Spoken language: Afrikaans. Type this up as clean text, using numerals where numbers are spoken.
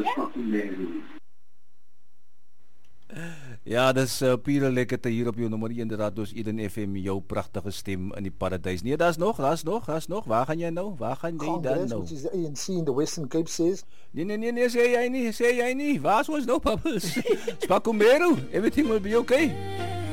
Ja, dis pure lekkerte hier op jou nommer 1 inderdaad, dus Eden FM, jou pragtige stem in die paradijs. Nee, daar's nog. Waar gaan jy nou? Waar gaan jy dan nou? Which is the ANC in the Western Cape says. Nee, sê jy nie. Waar is ons nou, Pappels? Spakumero, everything will be okay.